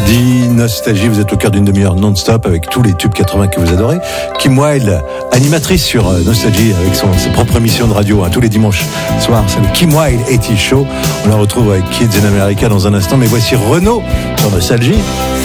dit Nostalgie, vous êtes au cœur d'une demi-heure non-stop avec tous les tubes 80 que vous adorez. Kim Wilde, animatrice sur Nostalgie avec sa propre émission de radio tous les dimanches soirs, c'est le Kim Wilde 80 Show. On la retrouve avec Kids in America dans un instant, mais voici Renaud sur Nostalgie.